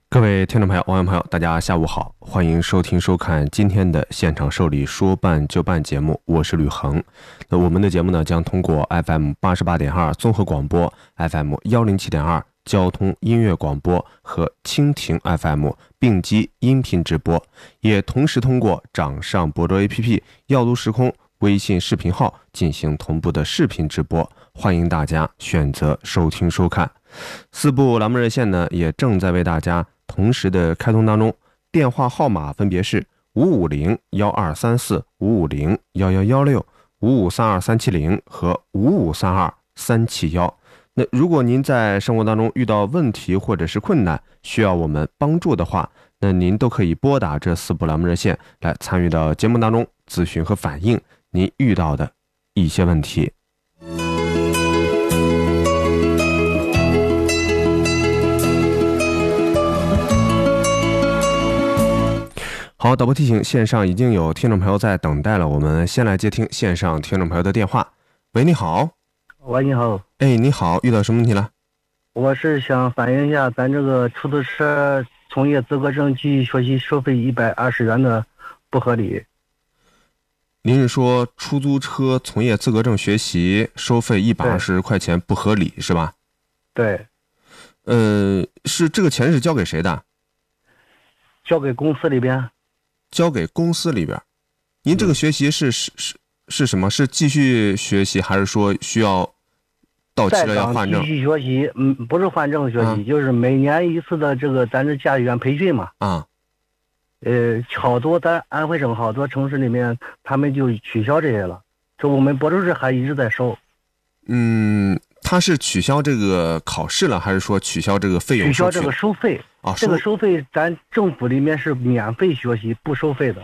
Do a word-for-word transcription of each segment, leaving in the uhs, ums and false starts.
各位听众朋友、网友朋友，大家下午好，欢迎收听收看今天的现场受理说办就办节目，我是吕恒。那我们的节目呢，将通过 F M 八十八点二 综合广播、F M 一零七点二 交通音乐广播和蜻蜓 F M 并机音频直播，也同时通过掌上博州 A P P、耀都时空微信视频号进行同步的视频直播，欢迎大家选择收听收看。四部栏目热线呢，也正在为大家同时的开通当中，电话号码分别是五五零幺二三四、五五零幺幺幺六、五五三二三七零和五五三二三七幺。那如果您在生活当中遇到问题或者是困难，需要我们帮助的话，那您都可以拨打这四部栏目热线来参与到节目当中咨询和反映您遇到的一些问题。好，导播提醒，线上已经有听众朋友在等待了，我们先来接听线上听众朋友的电话。喂，你好。 喂，你好。 哎，你好，遇到什么问题了？ 我是想反映一下，咱这个出租车从业资格证继续学习收费一百二十元的不合理。 您是说出租车从业资格证学习收费一百二十块钱不合理是吧？ 对。 呃，是这个钱是交给谁的？ 交给公司里边。 交给公司里边。您这个学习是是是是什么？是继续学习，还是说需要到期了要换证？ 继续学习，嗯，不是换证学习，啊、就是每年一次的这个咱这驾驶员培训嘛。 啊。 呃，好多咱安徽省好多城市里面，他们就取消这些了。这我们博州市还一直在收。 嗯，他是取消这个考试了，还是说取消这个费用？ 取消这个收费。 啊， 这个收费咱政府里面是免费学习，不收费的。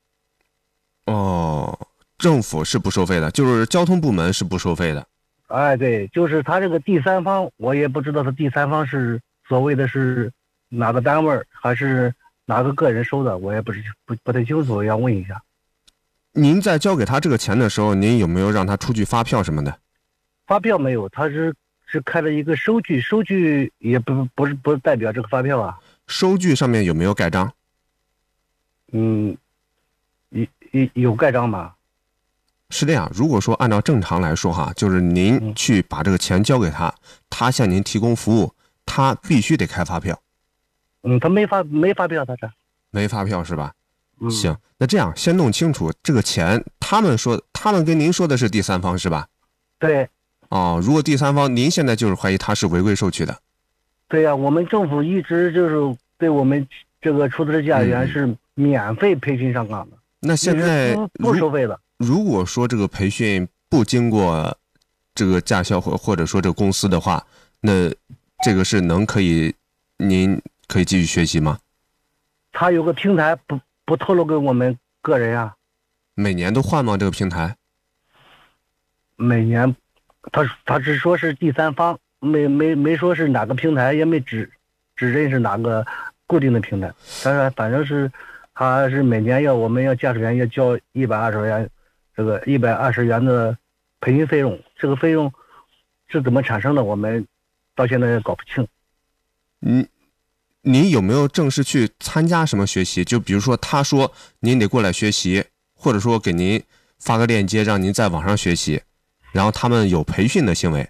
哦，政府是不收费的，就是交通部门是不收费的。 哎，对，就是他这个第三方，我也不知道他第三方是所谓的是哪个单位还是哪个个人收的，我也不是不不太清楚，要问一下。 您在交给他这个钱的时候，您有没有让他出具发票什么的？ 发票没有，他是是开了一个收据，收据也不不是不代表这个发票啊。 收据上面有没有盖章？ 嗯，有有有盖章吗？ 是这样，如果说按照正常来说哈，就是您去把这个钱交给他，他向您提供服务，他必须得开发票。 嗯，他没发没发票，他这没发票是吧？ 嗯， 行，那这样先弄清楚这个钱，他们说他们跟您说的是第三方是吧？ 对。 哦，如果第三方，您现在就是怀疑他是违规收取的。 对呀、啊，我们政府一直就是对我们这个出租车驾驶员是免费培训上岗的。 嗯、那现在不收费的。 如果说这个培训不经过这个驾校或或者说这个公司的话，那这个是能可以您可以继续学习吗？ 他有个平台不不透露给我们个人啊。 每年都换吗？这个平台？ 每年。他他只说是第三方，没没没说是哪个平台，也没指指认是哪个固定的平台。但是反正是，他是每年要我们要驾驶员要交一百二十元，这个一百二十元的培训费用。这个费用是怎么产生的，我们到现在也搞不清。 嗯，您有没有正式去参加什么学习？就比如说他说您得过来学习，或者说给您发个链接让您在网上学习。然后他们有培训的行为，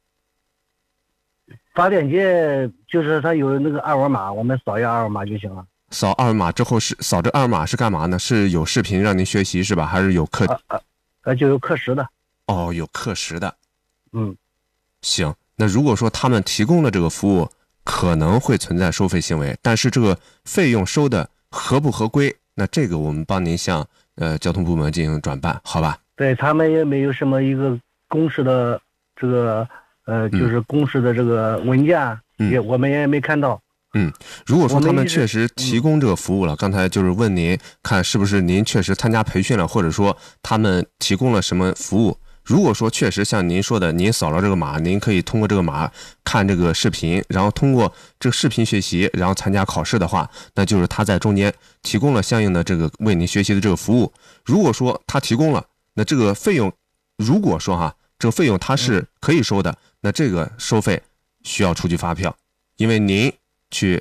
发链接就是他有那个二维码，我们扫一下二维码就行了。 扫二维码之后是扫这二维码是干嘛呢？是有视频让您学习是吧？还是有课？ 呃呃，就有课时的。 哦，有课时的。 嗯， 行。那如果说他们提供的这个服务可能会存在收费行为，但是这个费用收的合不合规？那这个我们帮您向呃交通部门进行转办，好吧？ 对，他们也没有什么一个公示的这个呃，就是公示的这个文件，嗯、也我们也没看到。 嗯，如果说他们确实提供这个服务了，刚才就是问您看是不是您确实参加培训了，或者说他们提供了什么服务。如果说确实像您说的，您扫了这个码，您可以通过这个码看这个视频，然后通过这个视频学习，然后参加考试的话，那就是他在中间提供了相应的这个为您学习的这个服务。如果说他提供了，那这个费用，如果说哈，这个费用它是可以收的，那这个收费需要出具发票，因为您去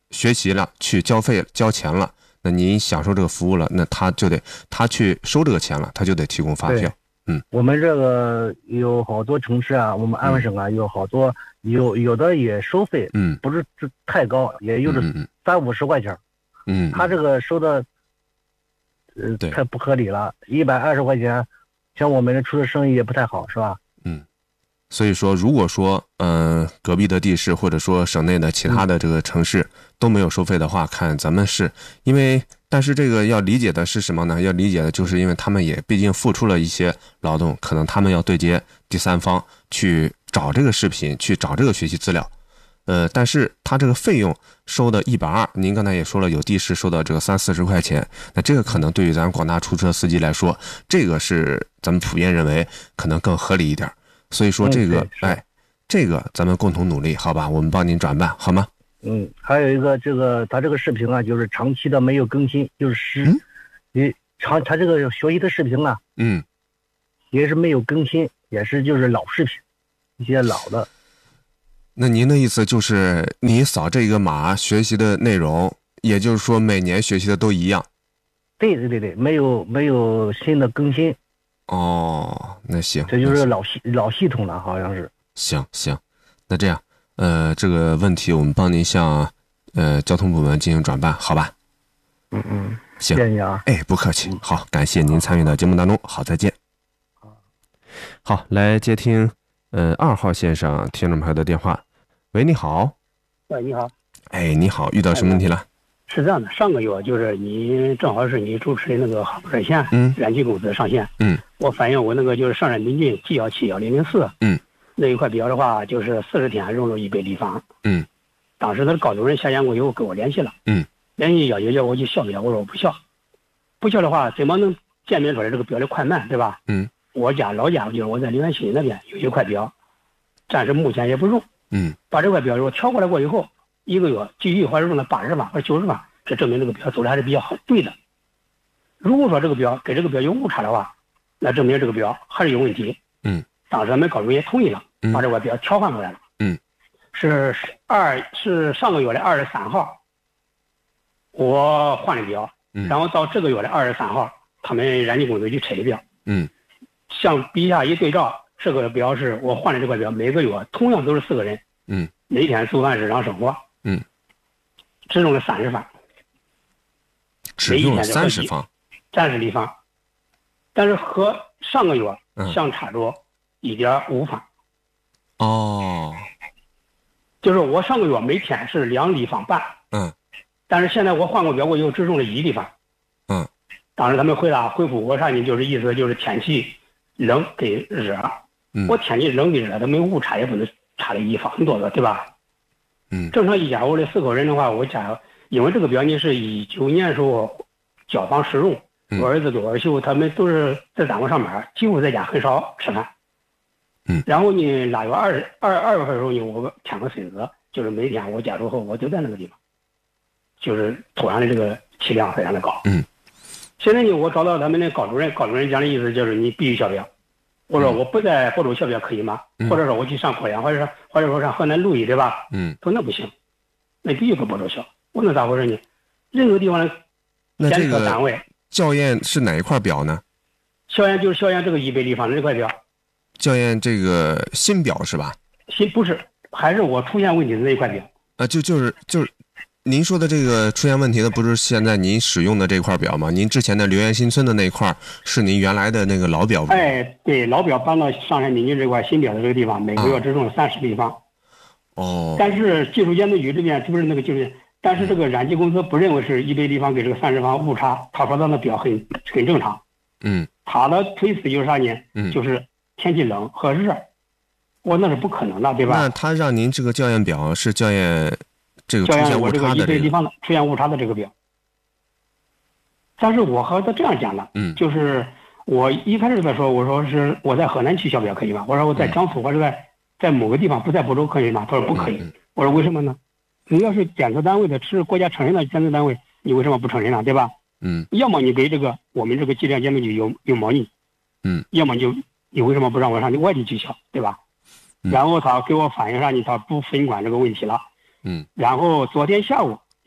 学习了，去交费交钱了，那您享受这个服务了，那他就得他去收这个钱了，他就得提供发票。嗯， 我们这个有好多城市啊，我们安徽省啊，有好多有有的也收费， 嗯， 不是太高，也就是三五十块钱。 嗯， 他这个收的，呃，太不合理了，一百二十块钱，像我们这出的生意也不太好，是吧？ 嗯，所以说，如果说，嗯、呃，隔壁的地市或者说省内的其他的这个城市都没有收费的话，看咱们是因为，但是这个要理解的是什么呢？要理解的就是因为他们也毕竟付出了一些劳动，可能他们要对接第三方去找这个视频，去找这个学习资料。呃，但是他这个费用收的一百二，您刚才也说了，有地市收到这个三四十块钱，那这个可能对于咱广大出租车司机来说，这个是咱们普遍认为可能更合理一点。所以说这个， 嗯、 哎，这个咱们共同努力，好吧？我们帮您转办，好吗？ 嗯，还有一个这个他这个视频啊，就是长期的没有更新，就是是，你长他这个学习的视频啊， 嗯， 也是没有更新，也是就是老视频，一些老的。 那您的意思就是你扫这个码学习的内容，也就是说每年学习的都一样？ 对对对对，没有没有新的更新。 哦，那行， 这就是老系老系统了，好像是。 行行，那这样，呃，这个问题我们帮您向呃交通部门进行转办，好吧？ 嗯嗯， 行， 谢谢你啊。 哎，不客气。好，感谢您参与到节目当中，好，再见。好，来接听呃二号线上听众朋友的电话。喂，你好。 喂，你好。 哎，你好，遇到什么问题了？ 是这样的，上个月就是你正好是你主持的那个热线， 嗯， 燃气公司上线， 嗯， 我反映我那个就是上山临近 G 幺七幺零零四， 嗯， 那一块表的话就是四十天融入一百立方， 嗯， 当时那高主任下线过以后跟我联系了， 嗯， 联系要求叫我去校表，我说我不校，不校的话怎么能鉴别出来这个表的快慢，对吧？ 嗯， 我家老家就是我在陵园西那边有一块表，暂时目前也不用。 嗯， 把这块表如果调过来过以后，一个月继续或者用了八十万或者九十万，这证明这个表走的还是比较好对的。如果说这个表跟这个表有误差的话，那证明这个表还是有问题。 嗯， 当时咱们高主任也同意了，把这块表调换过来了。 嗯， 是二是上个月的二十三号，我换了表， 嗯， 然后到这个月的二十三号，他们燃气公司去拆的表。 嗯， 向笔下一对照。这个表是我换的这块表，每个月同样都是四个人， 嗯， 每天做饭日常生活， 嗯， 只用了三十方， 只用了三十方， 三十立方，但是和上个月相差着一点五方。 哦， 就是我上个月每天是两立方半， 嗯， 但是现在我换过表过以后只用了一立方， 嗯， 当时他们回答回复我啥呢？就是意思就是天气冷跟热。我天气冷的热，它没有误差，也不能差了一方很多个，对吧？ 嗯， 正常一家我的四口人的话，我家因为这个表呢是一九年时候交房使用，我儿子跟我儿媳妇他们都是在单位上班，几乎在家很少吃饭。 嗯， 然后呢，腊月二十二二月份的时候呢，我添个孙子，就是每天我家属后我就在那个地方，就是突然的这个气量非常的高。 嗯， 现在呢，我找到他们的高主任，高主任讲的意思就是你必须校表。我说我不在霍州校表可以吗？ 嗯、 或者说我去上贵阳，或者说或者说上河南鹿邑，对吧？ 嗯， 说那不行，那必须搁亳州校。我那咋回事呢？任何地方的检测单位校验是哪一块表呢？ 校验就是校验这个一百立方的这块表。 校验这个新表是吧？ 新不是，还是我出现问题的那一块表。 啊，就就是就是。您说的这个出现问题的不是现在您使用的这块表吗？您之前的留园新村的那块是您原来的那个老表吗？ 哎，对，老表搬到上山临近这块新表的这个地方，每个月只用三十立方。 哦。 但是技术监督局这边不是那个技术，但是这个燃气公司不认为是一百立方给这个三十方误差，他说他的表很很正常。 嗯。 他的推辞就是啥呢？ 嗯。 就是天气冷和热，我那是不可能的，对吧？ 那他让您这个校验表是校验。这个出现误差的这个地方的出现误差的这个表，但是我和他这样讲的， 嗯， 就是我一开始的时候我说是我在河南去校表可以吗？我说我在江苏或者在在某个地方不在亳州可以吗？他说不可以。 嗯、 我说为什么呢？你要是检测单位的是国家承认的检测单位，你为什么不承认呢？对吧？ 嗯， 要么你给这个我们这个质量监督局有有毛利， 嗯， 要么就你为什么不让我上外地去校，对吧？ 嗯、 然后他给我反映上你他不分管这个问题了。 嗯， 然后昨天下午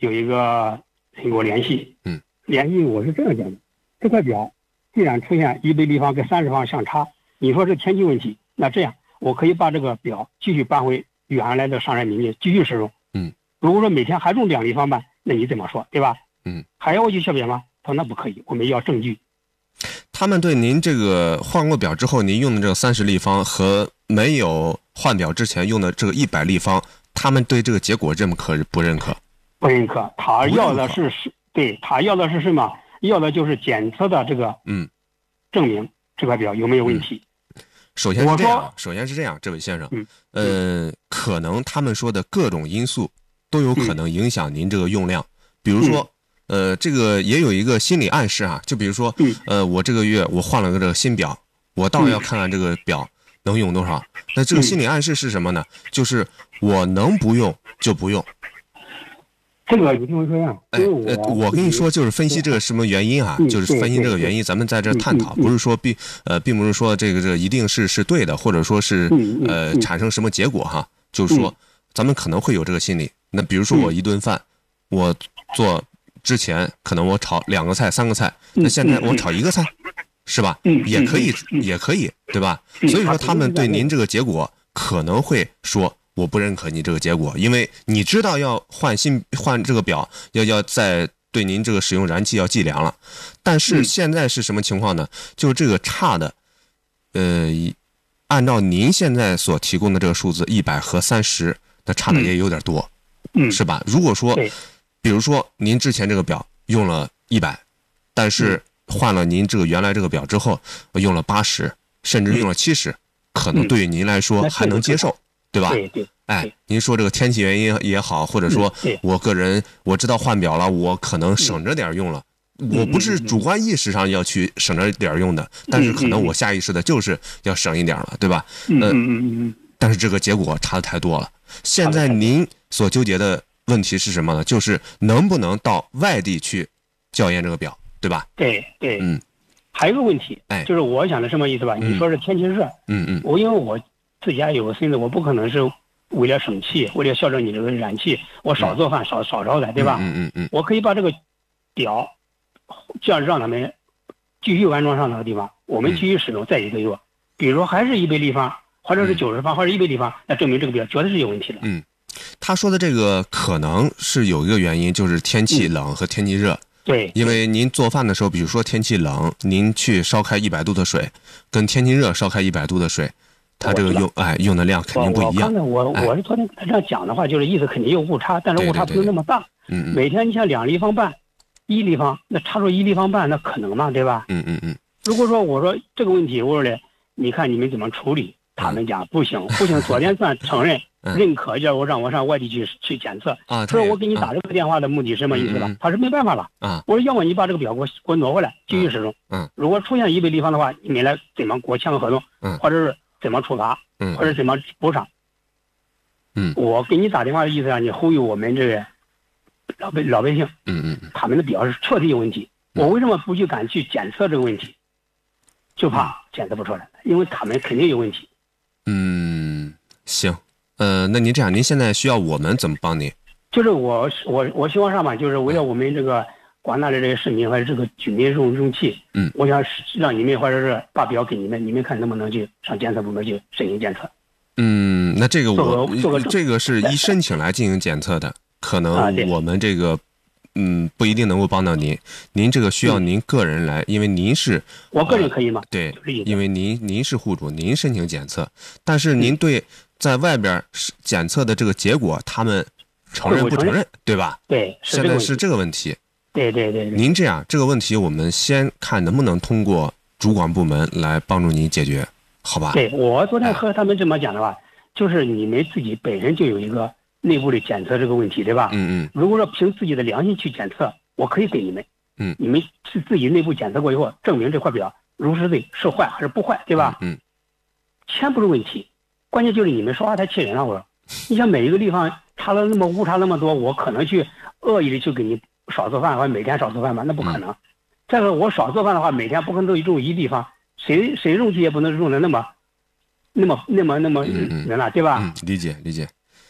有一个人给我联系， 嗯， 联系我是这样讲的，这块表既然出现一倍立方跟三十方相差，你说是天气问题，那这样我可以把这个表继续搬回原来的上海民间继续使用。 嗯， 如果说每天还用两立方半，那你怎么说，对吧？ 嗯， 还要我去削表吗？他说那不可以，我们要证据。 他们对您这个换过表之后，您用的这个三十立方和没有换表之前用的这个一百立方，他们对这个结果认可不认可？ 不认可，他要的是是，对他要的是什么？要的就是检测的这个， 嗯， 证明这块表有没有问题。 嗯、首先是这样，首先是这样，这位先生， 嗯， 呃，可能他们说的各种因素都有可能影响您这个用量，嗯、比如说。呃，这个也有一个心理暗示啊，就比如说，呃，我这个月我换了个这个新表，我倒要看看这个表能用多少。那这个心理暗示是什么呢？就是我能不用就不用。 这个你听我说呀， 哎，呃，我跟你说，就是分析这个什么原因啊，就是分析这个原因，咱们在这探讨，不是说并呃，并不是说这个这个一定是是对的，或者说是呃产生什么结果哈，就是说咱们可能会有这个心理。那比如说我一顿饭，我做。之前可能我炒两个菜三个菜，那现在我炒一个菜，是吧？也可以，也可以，对吧？所以说他们对您这个结果可能会说我不认可你这个结果，因为你知道要换新换这个表，要要在对您这个使用燃气要计量了，但是现在是什么情况呢？就是这个差的，呃，按照您现在所提供的这个数字一百和三十，那差的也有点多，是吧？如果说。比如说，您之前这个表用了一百，但是换了您这个原来这个表之后，用了八十，甚至用了七十，可能对于您来说还能接受，对吧？ 对对。 哎，您说这个天气原因也好，或者说我个人我知道换表了，我可能省着点用了。我不是主观意识上要去省着点用的，但是可能我下意识的就是要省一点了，对吧？ 嗯嗯嗯。 但是这个结果差的太多了。现在您所纠结的。问题是什么呢？就是能不能到外地去校验这个表，对吧？ 对对， 嗯， 还有一个问题， 哎， 就是我想的什么意思吧？ 嗯、 你说是天气热， 嗯嗯， 我因为我自己家有个孙子，我不可能是为了省气，为了孝顺你这个燃气，我少做饭，嗯、少少烧的，对吧？ 嗯嗯嗯， 我可以把这个表，这样让他们继续安装上那个地方，我们继续使用，再一个月，比如说还是一倍立方，或者是九十方，或者一倍立方，那证明这个表绝对是有问题的。 嗯。他说的这个可能是有一个原因，就是天气冷和天气热。 嗯、对， 因为您做饭的时候，比如说天气冷，您去烧开一百度的水，跟天气热烧开一百度的水，它这个用哎用的量肯定不一样。 刚才我我是昨天这样讲的话，就是意思肯定有误差，但是误差不是那么大。 嗯嗯。 每天你像两立方半，一立方，那差出一立方半，那可能吗？对吧？ 嗯嗯嗯。 如果说我说这个问题，我说嘞，你看你们怎么处理？他们讲不行，不行。昨天算承认。认可，叫我让我上外地去去检测啊。 所以我给你打这个电话的目的是什么意思吧？ 嗯、 他是没办法了啊。 我说要么你把这个表给我给我挪回来继续使用。 嗯。 如果出现一倍立方的话，你们来怎么给我签个合同？ 嗯。 或者是怎么处罚？ 嗯。 或者怎么补偿？ 嗯。 我给你打电话的意思让你呼吁我们这个老百老百姓。 嗯嗯。 他们的表是确实有问题。我为什么不去敢去检测这个问题？就怕检测不出来，因为他们肯定有问题。 嗯，行。呃，那您这样，您现在需要我们怎么帮您？ 就是我我我希望上吧，就是为了我们这个广大的这个市民和这个居民用用气， 嗯， 我想让你们或者是把表给你们，你们看能不能去上检测部门去申请检测。 嗯，那这个我做个这个是一申请来进行检测的，可能我们这个嗯不一定能够帮到您，您这个需要您个人来，因为您是我个人可以吗？ 呃、对，因为您您是户主，您申请检测，但是您对。在外边检测的这个结果，他们承认不承认，对吧？ 对， 现在是这个问题。 对对对。 您这样，这个问题我们先看能不能通过主管部门来帮助您解决，好吧？ 对，我昨天和他们这么讲的话，就是你们自己本身就有一个内部的检测这个问题，对吧？ 嗯嗯。 如果说凭自己的良心去检测，我可以给你们。 嗯。 你们是自己内部检测过以后，证明这块表如实的是坏还是不坏，对吧？ 嗯。 钱不是问题。关键就是你们说话太气人了，我说，你像每一个地方差了那么误差那么多，我可能去恶意的去给你少做饭，或者每天少做饭吗？那不可能。嗯、再说我少做饭的话，每天不可能都用一地方，谁谁用气也不能用的那么，那么那么那么人了，对吧？ 嗯，理解理解。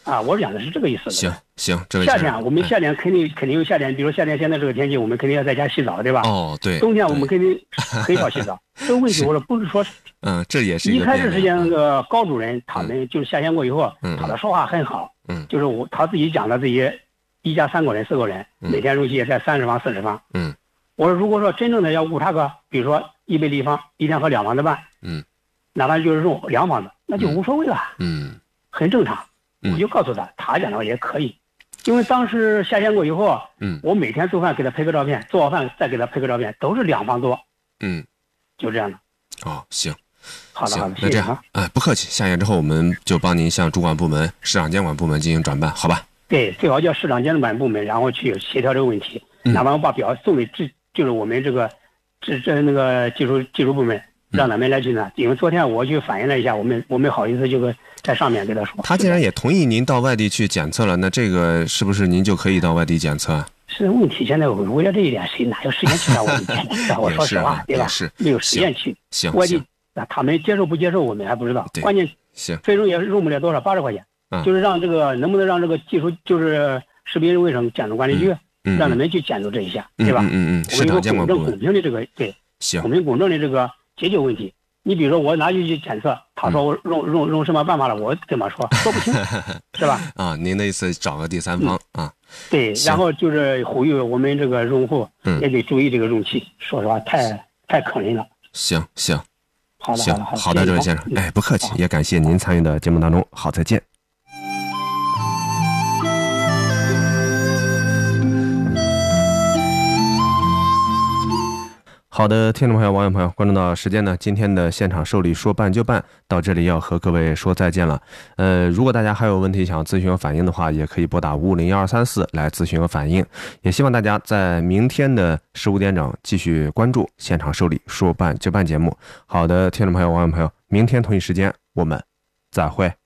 啊，我讲的是这个意思。 行行，这位夏天啊，我们夏天肯定、哎、肯定有夏天，比如夏天现在这个天气，我们肯定要在家洗澡，对吧？ 哦，对。 冬天我们肯定很少洗澡。这个问题我说不是说， 嗯，这也是一开始之前那个高主任，他们就是夏天过以后， 嗯、 他的说话很好， 嗯， 就是我他自己讲的这些，一家三口人、四口人，每天容器也在三十方、四十方， 嗯， 我说如果说真正的要误差个，比如说一百立方，一天喝两方的半， 嗯， 哪怕就是用两方的，那就无所谓了， 嗯， 很正常。 嗯、 我就告诉他，他讲的也可以，因为当时夏天过以后， 嗯， 我每天做饭给他拍个照片，做好饭再给他拍个照片，都是两方做， 嗯， 就这样的。 哦，行， 好的好的， 那这样，哎，不客气，下线之后我们就帮您向主管部门、市场监管部门进行转办，好吧？ 对，最好叫市场监管部门，然后去协调这个问题， 嗯、 哪怕我把表送给这，就是我们这个这这那个技术技术部门。让他们来去呢，因为昨天我去反映了一下，我们我没好意思这个在上面跟他说。 他既然也同意您到外地去检测了，那这个是不是您就可以到外地检测？ 是问题，现在为了这一点，谁哪有时间去让我们检测？我说实话，对吧？没有时间去。 行， 外地那他们接受不接受，我们还不知道。关键行， 费用也用不了多少，八十块钱。 嗯， 就是让这个能不能让这个技术，就是食品卫生监督管理局， 嗯， 让他们去监督这一下，对吧？ 嗯嗯嗯，市场监管部门公平的这个对， 行， 我们公正的这个解决问题。你比如说我拿去去检测，他说我用用用什么办法了，我怎么说说不清，是吧？ 啊，您的意思找个第三方、 嗯、 啊？ 对，然后就是呼吁我们这个用户也得注意这个容器， 嗯、 说实话太太坑人了。 行行， 好的行好的好的，这位先生，哎，不客气，也感谢您参与的节目当中，好，再见。好的，听众朋友、网友朋友，观众到时间呢，今天的现场受理说办就办到这里要和各位说再见了。呃，如果大家还有问题想咨询和反映的话，也可以拨打五五零幺二三四来咨询和反映。也希望大家在明天的十五点整继续关注现场受理说办就办节目。好的，听众朋友、网友朋友，明天同一时间我们再会。